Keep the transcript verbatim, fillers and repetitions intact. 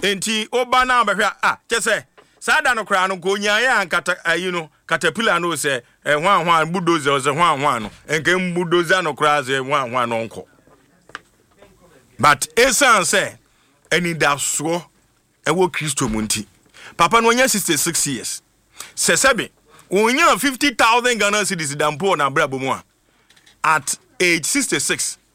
enti oba na behwe ah kyese sada no kra no ko nyaa ankata ayi no caterpillar no se eh hwan hwan bulldozer se hwan hwan no enke bulldozer no kra se hwan hwan no nko but esan say eni da so ewo Kristo munti papa no nya sixty-six years se sebe onya fifty thousand Ghana cedis dampo na brabo mu at age sixty-six